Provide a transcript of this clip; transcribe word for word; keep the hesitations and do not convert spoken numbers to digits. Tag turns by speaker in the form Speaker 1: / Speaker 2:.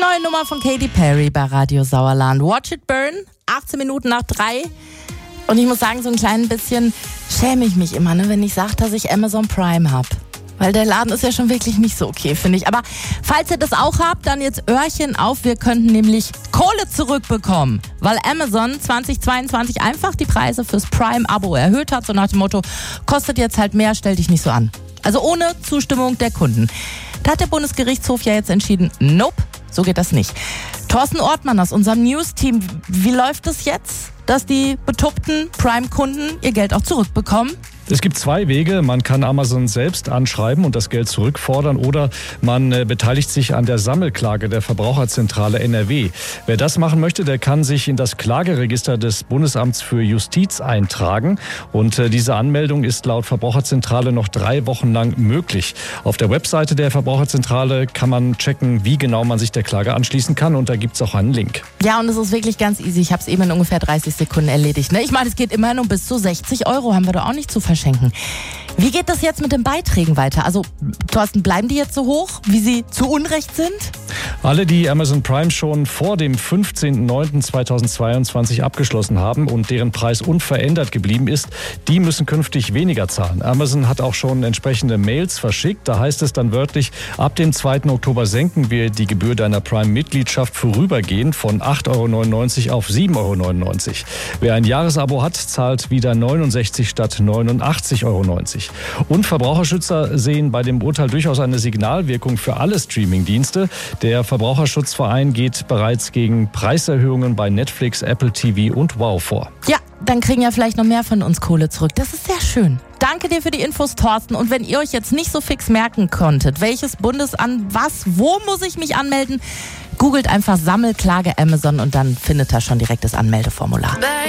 Speaker 1: neue Nummer von Katy Perry bei Radio Sauerland. Watch It Burn, achtzehn Minuten nach drei. Und ich muss sagen, so ein klein bisschen schäme ich mich immer, ne, wenn ich sage, dass ich Amazon Prime habe. Weil der Laden ist ja schon wirklich nicht so okay, finde ich. Aber falls ihr das auch habt, dann jetzt Öhrchen auf. Wir könnten nämlich Kohle zurückbekommen, weil Amazon zwanzig zweiundzwanzig einfach die Preise fürs Prime-Abo erhöht hat. So nach dem Motto, kostet jetzt halt mehr, stell dich nicht so an. Also ohne Zustimmung der Kunden. Da hat der Bundesgerichtshof ja jetzt entschieden, nope, so geht das nicht. Thorsten Ortmann aus unserem News-Team, wie läuft es jetzt, dass die betuppten Prime-Kunden ihr Geld auch zurückbekommen?
Speaker 2: Es gibt zwei Wege. Man kann Amazon selbst anschreiben und das Geld zurückfordern oder man äh, beteiligt sich an der Sammelklage der Verbraucherzentrale N R W. Wer das machen möchte, der kann sich in das Klageregister des Bundesamts für Justiz eintragen. Und äh, diese Anmeldung ist laut Verbraucherzentrale noch drei Wochen lang möglich. Auf der Webseite der Verbraucherzentrale kann man checken, wie genau man sich der Klage anschließen kann. Und da gibt's auch einen Link.
Speaker 1: Ja, und es ist wirklich ganz easy. Ich habe es eben in ungefähr dreißig Sekunden erledigt. Ne? Ich meine, es geht immerhin um bis zu sechzig Euro. Haben wir doch auch nicht zu verschenken. Wie geht das jetzt mit den Beiträgen weiter? Also, Thorsten, bleiben die jetzt so hoch, wie sie zu Unrecht sind?
Speaker 2: Alle, die Amazon Prime schon vor dem fünfzehnten neunten zweitausendzweiundzwanzig abgeschlossen haben und deren Preis unverändert geblieben ist, die müssen künftig weniger zahlen. Amazon hat auch schon entsprechende Mails verschickt. Da heißt es dann wörtlich, ab dem zweiten Oktober senken wir die Gebühr deiner Prime-Mitgliedschaft vorübergehend von acht Euro neunundneunzig auf sieben Euro neunundneunzig. Wer ein Jahresabo hat, zahlt wieder neunundsechzig statt neunundachtzig Euro neunzig. Und Verbraucherschützer sehen bei dem Urteil durchaus eine Signalwirkung für alle Streamingdienste. Der Verbraucherschutzverein geht bereits gegen Preiserhöhungen bei Netflix, Apple T V und Wow vor.
Speaker 1: Ja, dann kriegen ja vielleicht noch mehr von uns Kohle zurück. Das ist sehr schön. Danke dir für die Infos, Thorsten. Und wenn ihr euch jetzt nicht so fix merken konntet, welches Bundesamt, was, wo muss ich mich anmelden? Googelt einfach Sammelklage Amazon und dann findet ihr schon direkt das Anmeldeformular.